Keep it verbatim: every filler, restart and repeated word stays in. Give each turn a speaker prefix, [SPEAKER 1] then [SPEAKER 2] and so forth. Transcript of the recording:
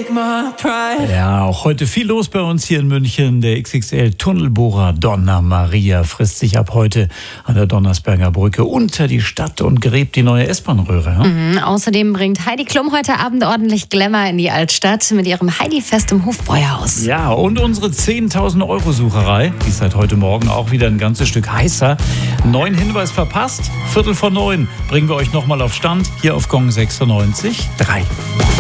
[SPEAKER 1] Ja, auch heute viel los bei uns hier in München. Der X X L-Tunnelbohrer Donna Maria frisst sich ab heute an der Donnersberger Brücke unter die Stadt und gräbt die neue S-Bahn-Röhre. Hm?
[SPEAKER 2] Mhm, außerdem bringt Heidi Klum heute Abend ordentlich Glamour in die Altstadt mit ihrem Heidi-Fest im Hofbräuhaus.
[SPEAKER 1] Ja, und unsere zehntausend-Euro-Sucherei, die ist seit heute Morgen auch wieder ein ganzes Stück heißer. Neuen Hinweis verpasst, Viertel vor neun bringen wir euch nochmal auf Stand, hier auf Gong sechsundneunzig Komma drei.